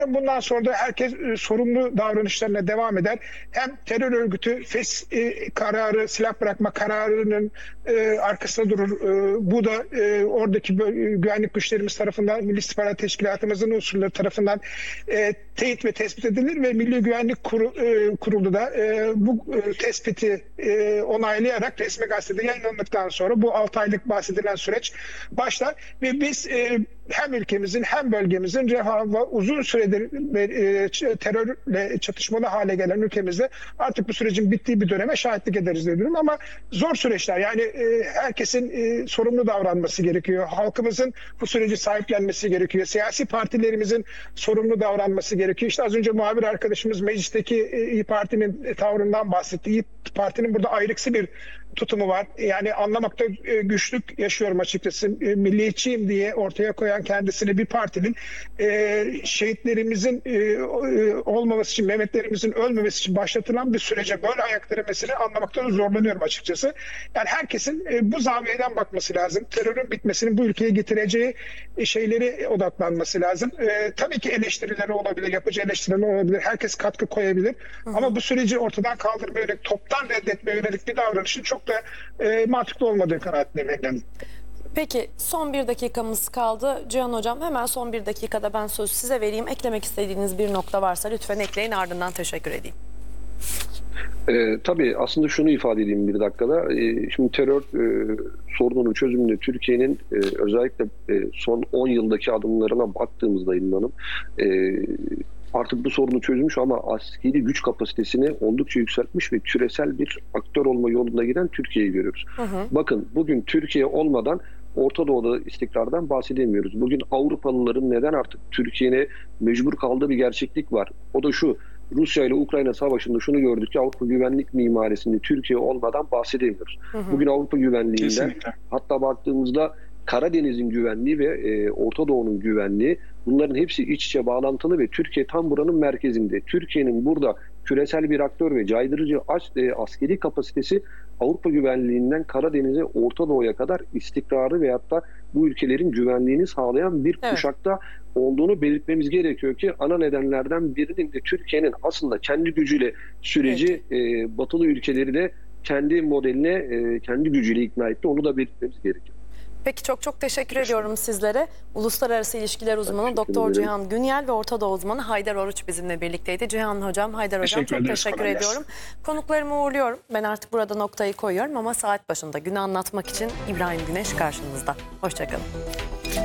Bundan sonra da herkes sorumlu davranışlarına devam eder. Hem terör örgütü FES kararı, silah bırakma kararının arkasında durur. Bu da oradaki güvenlik güçlerimiz tarafından, Milli İstihbarat Teşkilatımızın unsurları tarafından teyit ve tespit edilir ve Milli Güvenlik Kurulu da bu tespiti onaylayarak resmi gazetede yayınlandıktan sonra bu 6 aylık bahsedilen süreç başlar ve biz hem ülkemizin hem bölgemizin refah ve uzun süredir terörle çatışmalı hale gelen ülkemizde artık bu sürecin bittiği bir döneme şahitlik ederiz diyorum. Ama zor süreçler, yani herkesin sorumlu davranması gerekiyor. Halkımızın bu süreci sahiplenmesi gerekiyor. Siyasi partilerimizin sorumlu davranması gerekiyor. İşte az önce muhabir arkadaşımız meclisteki İYİ Parti'nin tavrından bahsetti. İYİ Parti'nin burada ayrıksı bir tutumu var. Yani anlamakta güçlük yaşıyorum açıkçası. Milliyetçiyim diye ortaya koyan kendisini bir partinin şehitlerimizin olmaması için, Mehmetlerimizin ölmemesi için başlatılan bir sürece böyle ayak diremesini anlamakta zorlanıyorum açıkçası. Yani herkesin bu zaviyeden bakması lazım. Terörün bitmesinin bu ülkeye getireceği şeyleri odaklanması lazım. Tabii ki eleştirileri olabilir, yapıcı eleştirileri olabilir. Herkes katkı koyabilir. Ama bu süreci ortadan kaldırmaya yönelik, toptan reddetmeye yönelik bir davranışın çok da mantıklı olmadığı kanaatindeyim. Peki son bir dakikamız kaldı. Cihan Hocam, hemen son bir dakikada ben sözü size vereyim. Eklemek istediğiniz bir nokta varsa lütfen ekleyin, ardından teşekkür edeyim. Tabii aslında şunu ifade edeyim bir dakikada. Şimdi terör sorununun çözümünde Türkiye'nin özellikle son 10 yıldaki adımlarına baktığımızda İlhan artık bu sorunu çözmüş ama askeri güç kapasitesini oldukça yükseltmiş ve küresel bir aktör olma yolunda giden Türkiye'yi görüyoruz. Bakın bugün Türkiye olmadan Orta Doğu'da istikrardan bahsedemiyoruz. Bugün Avrupalıların neden artık Türkiye'ye mecbur kaldığı bir gerçeklik var. O da şu: Rusya ile Ukrayna savaşında şunu gördük ki Avrupa güvenlik mimarisinde Türkiye olmadan bahsedemiyoruz. Bugün Avrupa güvenliğinden, kesinlikle, hatta baktığımızda Karadeniz'in güvenliği ve Orta Doğu'nun güvenliği, bunların hepsi iç içe bağlantılı ve Türkiye tam buranın merkezinde. Türkiye'nin burada küresel bir aktör ve caydırıcı askeri kapasitesi Avrupa güvenliğinden Karadeniz'e, Orta Doğu'ya kadar istikrarı ve hatta bu ülkelerin güvenliğini sağlayan bir kuşakta olduğunu belirtmemiz gerekiyor ki ana nedenlerden birinin de Türkiye'nin aslında kendi gücüyle süreci batılı ülkeleri de kendi modeline, kendi gücüyle ikna etti. Onu da belirtmemiz gerekiyor. Peki çok teşekkür ediyorum sizlere. Uluslararası İlişkiler uzmanı Doktor Cihan Günyel ve Orta Doğu uzmanı Haydar Oruç bizimle birlikteydi. Cihan Hocam, Haydar Hocam çok teşekkür ediyorum. Konuklarımı uğurluyorum. Ben artık burada noktayı koyuyorum ama saat başında günü anlatmak için İbrahim Güneş karşınızda. Hoşçakalın.